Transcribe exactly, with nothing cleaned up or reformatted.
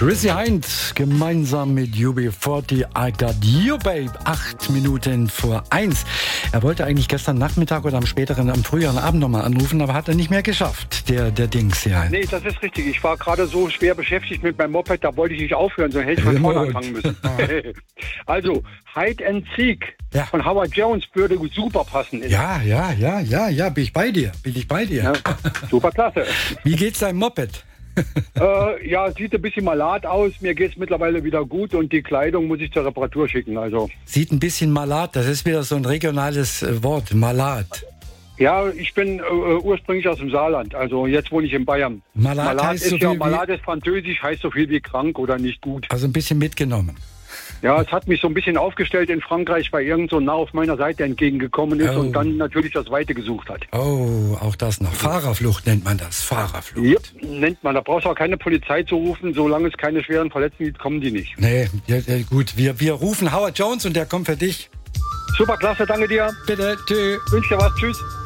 Chrissy Hind gemeinsam mit U B vierzig, I Got You Babe, acht Minuten vor eins. Er wollte eigentlich gestern Nachmittag oder am späteren, am früheren Abend nochmal anrufen, aber hat er nicht mehr geschafft, der, der Dings hier. Nee, das ist richtig. Ich war gerade so schwer beschäftigt mit meinem Moped, da wollte ich nicht aufhören, sonst hätte ich von vorne anfangen müssen. Also, Hide and Seek ja. von Howard Jones würde super passen. Ja, ja, ja, ja, ja, bin ich bei dir, bin ich bei dir. Ja, super klasse. Wie geht's deinem Moped? äh, ja, sieht ein bisschen malat aus. Mir geht es mittlerweile wieder gut und die Kleidung muss ich zur Reparatur schicken. Also. Sieht ein bisschen malat, das ist wieder so ein regionales äh, Wort, malat. Ja, ich bin äh, ursprünglich aus dem Saarland, also jetzt wohne ich in Bayern. Malat, malat heißt ist so ja, viel Malat wie... ist französisch, heißt so viel wie krank oder nicht gut. Also ein bisschen mitgenommen. Ja, es hat mich so ein bisschen aufgestellt in Frankreich, weil irgend so ein Narr auf meiner Seite entgegengekommen ist oh. und dann natürlich das Weite gesucht hat. Oh, auch das noch. Fahrerflucht nennt man das. Fahrerflucht. Ja, nennt man. Da brauchst du auch keine Polizei zu rufen. Solange es keine schweren Verletzungen gibt, kommen die nicht. Nee, ja, ja, gut. Wir, wir rufen Howard Jones und der kommt für dich. Super, klasse. Danke dir. Bitte. Tschüss. Wünsche dir was. Tschüss.